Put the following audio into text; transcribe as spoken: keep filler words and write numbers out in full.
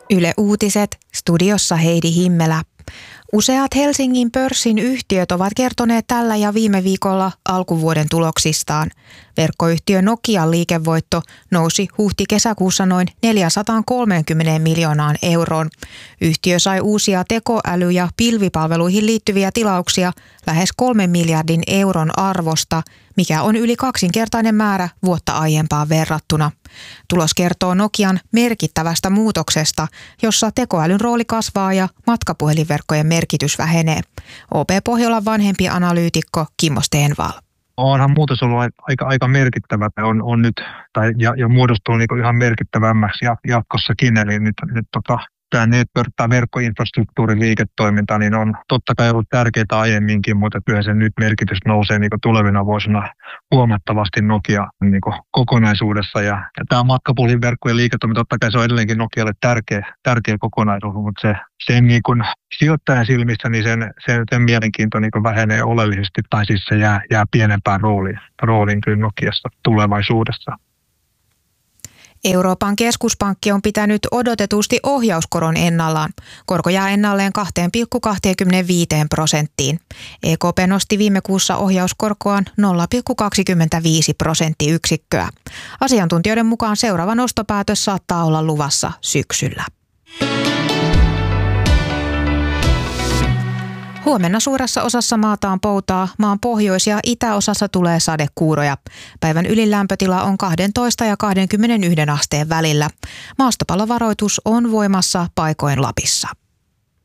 Yle Uutiset, studiossa Heidi Himmelä. Useat Helsingin pörssin yhtiöt ovat kertoneet tällä ja viime viikolla alkuvuoden tuloksistaan. Verkkoyhtiö Nokian liikevoitto nousi huhti-kesäkuussa noin neljäsataakolmekymmentä miljoonaan euroon. Yhtiö sai uusia tekoäly- ja pilvipalveluihin liittyviä tilauksia lähes kolmen miljardin euron arvosta, mikä on yli kaksinkertainen määrä vuotta aiempaan verrattuna. Tulos kertoo Nokian merkittävästä muutoksesta, jossa tekoälyn rooli kasvaa ja matkapuhelinverkkojen merkitys vähenee. O P Pohjolan vanhempi analyytikko Kimmo Stenvall. Onhan muutos ollut aika, aika merkittävä on, on nyt, tai ja, ja muodostuu niin ihan merkittävämmäksi jatkossakin. Eli nyt, nyt tota, tämä network, tämä verkkoinfrastruktuurin liiketoiminta niin on totta kai ollut tärkeää aiemminkin, mutta kyllä sen nyt merkitys nousee niin tulevina vuosina huomattavasti Nokia niin kokonaisuudessa. Ja, ja tämä matkapuhelinverkkojen liiketoiminta, totta kai se on edelleenkin Nokialle tärkeä, tärkeä kokonaisuus, mutta se, sen niin kuin sijoittajan silmissä niin sen, sen, sen mielenkiinto niin vähenee oleellisesti, tai siis se jää, jää pienempään rooliin, rooliin kyllä Nokiassa tulevaisuudessa. Euroopan keskuspankki on pitänyt odotetusti ohjauskoron ennallaan. Korko jää ennalleen kaksi pilkku kaksikymmentäviisi prosenttiin. E K P nosti viime kuussa ohjauskorkoaan nolla pilkku kaksikymmentäviisi prosenttiyksikköä. Asiantuntijoiden mukaan seuraava nostopäätös saattaa olla luvassa syksyllä. Huomenna suuressa osassa maata on poutaa, maan pohjois- ja itäosassa tulee sadekuuroja. Päivän ylin lämpötila on kaksitoista ja kaksikymmentäyksi asteen välillä. Maastopallovaroitus on voimassa paikoin Lapissa.